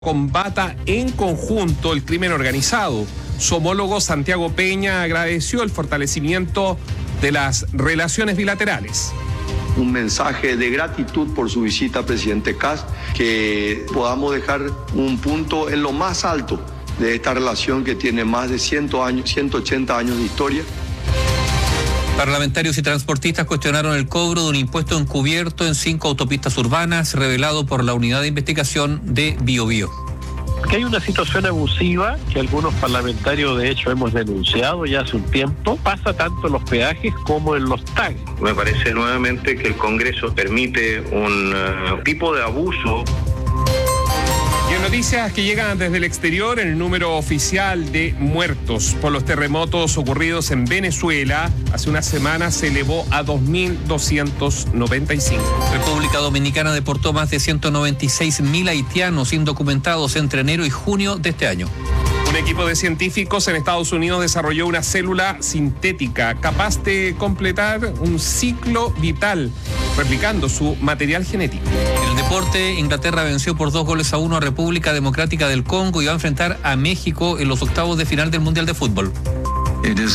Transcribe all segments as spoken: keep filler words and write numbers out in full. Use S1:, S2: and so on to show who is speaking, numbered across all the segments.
S1: combata en conjunto el crimen organizado. Su homólogo Santiago Peña agradeció el fortalecimiento de las relaciones bilaterales.
S2: Un mensaje de gratitud por su visita, presidente Kast, que podamos dejar un punto en lo más alto de esta relación que tiene más de cien años, ciento ochenta años de historia.
S3: Parlamentarios y transportistas cuestionaron el cobro de un impuesto encubierto en cinco autopistas urbanas revelado por la Unidad de Investigación de Biobío.
S4: Que hay una situación abusiva que algunos parlamentarios de hecho hemos denunciado ya hace un tiempo, pasa tanto en los peajes como en los tags.
S5: Me parece nuevamente que el Congreso permite un uh, tipo de abuso.
S1: Y en noticias que llegan desde el exterior, el número oficial de muertos por los terremotos ocurridos en Venezuela hace una semana se elevó a dos mil doscientos noventa y cinco.
S3: República Dominicana deportó más de ciento noventa y seis mil haitianos indocumentados entre enero y junio de este año.
S1: Un equipo de científicos en Estados Unidos desarrolló una célula sintética capaz de completar un ciclo vital, replicando su material genético.
S3: En el deporte, Inglaterra venció por dos goles a uno a República Democrática del Congo y va a enfrentar a México en los octavos de final del Mundial de Fútbol.
S6: Es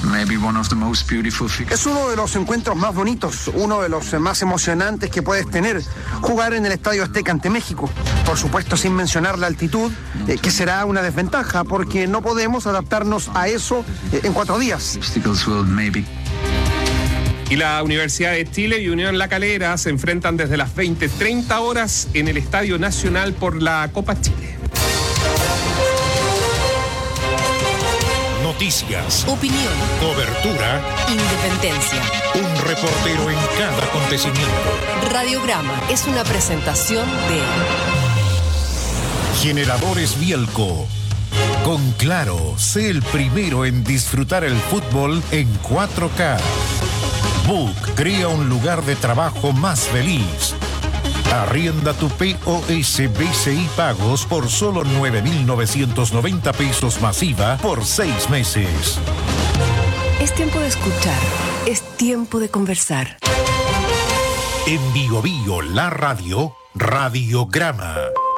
S6: uno de los encuentros más bonitos, uno de los más emocionantes que puedes tener, jugar en el Estadio Azteca ante México. Por supuesto, sin mencionar la altitud, eh, que será una desventaja, porque no podemos adaptarnos a eso eh, en cuatro días.
S1: Y la Universidad de Chile y Unión La Calera se enfrentan desde las veinte treinta horas en el Estadio Nacional por la Copa Chile.
S7: Noticias,
S8: opinión,
S7: cobertura,
S8: independencia.
S7: Un reportero en cada acontecimiento.
S8: Radiograma es una presentación de
S7: Generadores Bielco. Con Claro, sé el primero en disfrutar el fútbol en cuatro K. Book crea un lugar de trabajo más feliz. Arrienda tu P O S B C I pagos por solo nueve mil novecientos noventa pesos masiva por seis meses.
S8: Es tiempo de escuchar, es tiempo de conversar.
S7: En Bio Bio, la radio, Radiograma.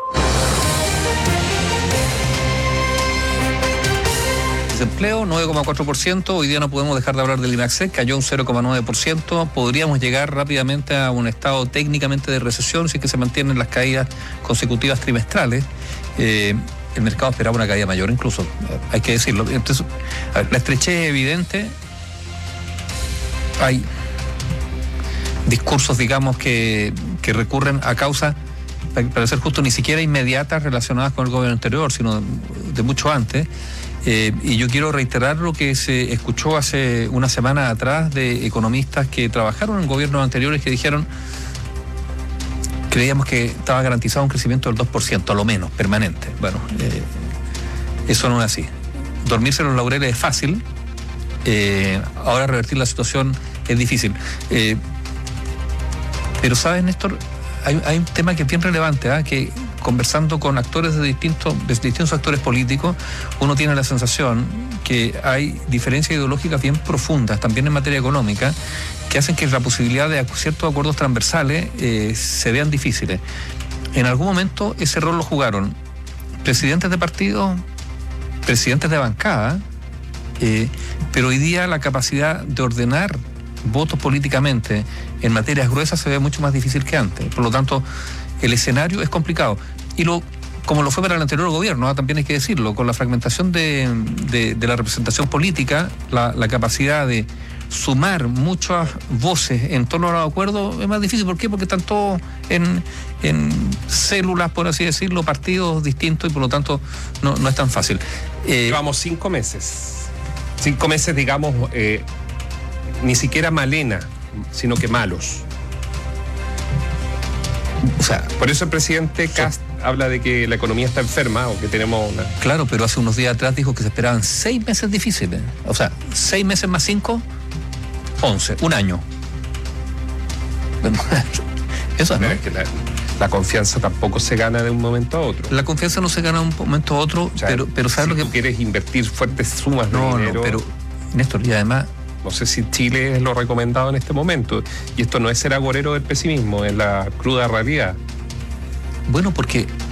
S3: Desempleo nueve coma cuatro por ciento, hoy día no podemos dejar de hablar del INACSEC, cayó un cero coma nueve por ciento, podríamos llegar rápidamente a un estado técnicamente de recesión si es que se mantienen las caídas consecutivas trimestrales. Eh, el mercado esperaba una caída mayor incluso, eh, hay que decirlo. Entonces, a ver, la estrechez es evidente, hay discursos, digamos, que, que recurren a causas, para ser justo, ni siquiera inmediatas relacionadas con el gobierno anterior, sino de, de mucho antes. Eh, y yo quiero reiterar lo que se escuchó hace una semana atrás de economistas que trabajaron en gobiernos anteriores que dijeron, creíamos que estaba garantizado un crecimiento del dos por ciento, a lo menos, permanente. Bueno, eh, eso no es así. Dormirse en los laureles es fácil, eh, ahora revertir la situación es difícil. Eh, pero, ¿sabes, Néstor? Hay, hay un tema que es bien relevante, ¿eh? que conversando con actores de distintos, de distintos actores políticos, uno tiene la sensación que hay diferencias ideológicas bien profundas, también en materia económica, que hacen que la posibilidad de ciertos acuerdos transversales eh, se vean difíciles. En algún momento ese rol lo jugaron presidentes de partidos, presidentes de bancada, eh, pero hoy día la capacidad de ordenar votos políticamente en materias gruesas se ve mucho más difícil que antes. Por lo tanto, el escenario es complicado. Y lo, como lo fue para el anterior gobierno, ¿eh? también hay que decirlo, con la fragmentación de, de, de la representación política, la, la capacidad de sumar muchas voces en torno a los acuerdos es más difícil. ¿Por qué? Porque están todos en, en células, por así decirlo, partidos distintos, y por lo tanto no, no es tan fácil.
S1: Eh, Llevamos cinco meses. Cinco meses, digamos, eh, ni siquiera malena, sino que malos. O sea, por eso el presidente Kast habla de que la economía está enferma o que tenemos una...
S3: Claro, pero hace unos días atrás dijo que se esperaban seis meses difíciles. O sea, seis meses más cinco, once, un año. Eso es, ¿no?
S1: Es que la, la confianza tampoco se gana de un momento a otro.
S3: La confianza no se gana de un momento a otro, o sea, pero, pero ¿sabes
S1: si
S3: lo que...?
S1: tú quieres invertir fuertes sumas de
S3: no,
S1: dinero...
S3: No, pero, Néstor, y además...
S1: No sé si Chile es lo recomendado en este momento. Y esto no es ser agorero del pesimismo, es la cruda realidad.
S3: Bueno, porque